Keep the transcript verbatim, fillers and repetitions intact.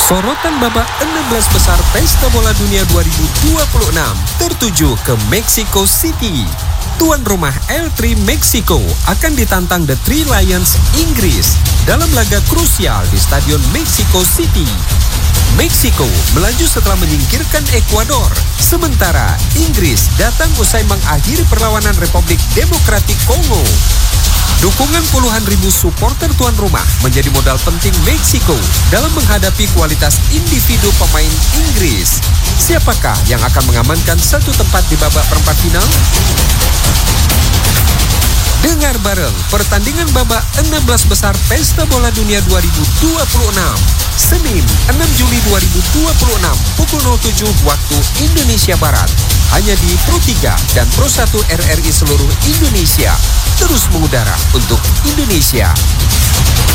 Sorotan babak enam belas besar Pesta Bola Dunia dua ribu dua puluh enam tertuju ke Mexico City. Tuan rumah L tiga Meksiko akan ditantang The Three Lions Inggris dalam laga krusial di Stadion Mexico City. Meksiko melaju setelah menyingkirkan Ekuador, sementara Inggris datang usai mengakhiri perlawanan Republik Demokratik Kongo. Dukungan puluhan ribu supporter tuan rumah menjadi modal penting Meksiko dalam menghadapi kualitas individu pemain Inggris. Siapakah yang akan mengamankan satu tempat di babak perempat final? Dengar bareng pertandingan babak enam belas besar Pesta Bola Dunia dua ribu dua puluh enam. Senin enam Juli dua ribu dua puluh enam pukul nol tujuh waktu Indonesia Barat. Hanya di Pro tiga dan Pro satu R R I seluruh Indonesia. Terus mengudara untuk Indonesia.